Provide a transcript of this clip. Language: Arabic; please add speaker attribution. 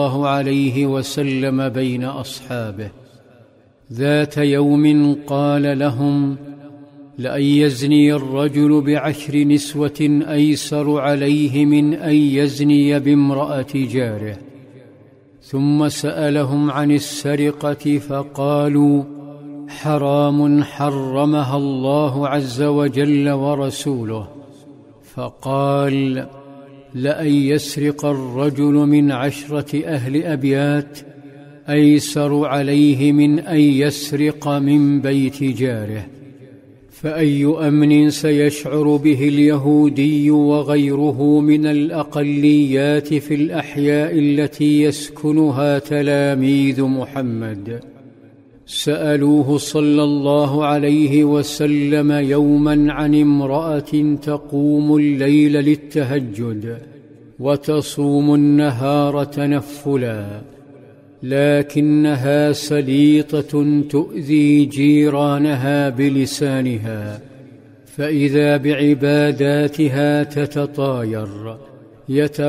Speaker 1: الله عليه وسلم بين أصحابه. ذات يوم قال لهم: لأن يزني الرجل ب10 نسوة أيسر عليه من أن يزني بامرأة جاره. ثم سألهم عن السرقة فقالوا: حرام حرمها الله عز وجل ورسوله. فقال: لأن يسرق الرجل من 10 أهل أبيات أيسر عليه من أن يسرق من بيت جاره. فأي أمن سيشعر به اليهودي وغيره من الأقليات في الأحياء التي يسكنها تلاميذ محمد؟ سألوه صلى الله عليه وسلم يوما عن امرأة تقوم الليل للتهجد وتصوم النهار تنفلا، لكنها سليطة تؤذي جيرانها بلسانها، فإذا بعباداتها تتطاير